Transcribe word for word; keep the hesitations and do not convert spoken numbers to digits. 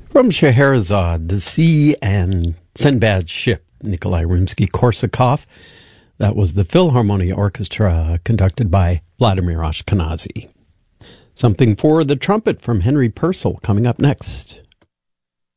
From Scheherazade, the Sea and Sinbad's Ship, Nikolai Rimsky-Korsakov. That was the Philharmonia Orchestra, conducted by Vladimir Ashkenazy. Something for the trumpet from Henry Purcell coming up next.